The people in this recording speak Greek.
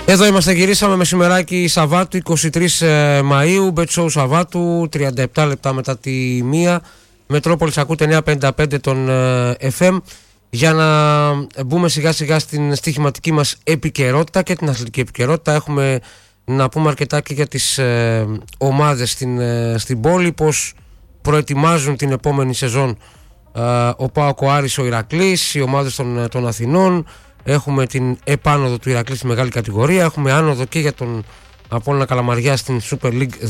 Εδώ είμαστε, γυρίσαμε μεσημεράκι Σαββάτου 23 Μαΐου, Bet Show Σαββάτου, 37 λεπτά μετά τη 1. Μετρόπολης ακούτε 955 των FM. Για να μπούμε σιγά σιγά στην στοιχηματική μας επικαιρότητα και την αθλητική επικαιρότητα. Έχουμε να πούμε αρκετά και για τις ομάδες στην πόλη, πως προετοιμάζουν την επόμενη σεζόν ο ΠΑΟΚ, ο Άρης, ο Ηρακλής, οι ομάδες των Αθηνών. Έχουμε την επάνωδο του Ηρακλή στη μεγάλη κατηγορία. Έχουμε άνοδο και για τον Απόλλωνα Καλαμαριά στην Super League